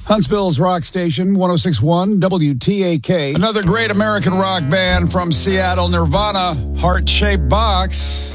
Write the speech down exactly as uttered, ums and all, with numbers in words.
Huntsville's rock station, one oh six point one W T A K. Another great American rock band from Seattle, Nirvana, Heart-Shaped Box.